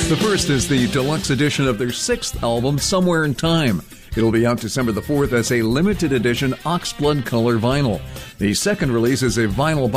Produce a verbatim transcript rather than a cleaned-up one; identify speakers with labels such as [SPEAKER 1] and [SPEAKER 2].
[SPEAKER 1] The first is the deluxe edition of their sixth album, Somewhere in Time. It'll be out December the fourth as a limited edition oxblood color vinyl. The second release is a vinyl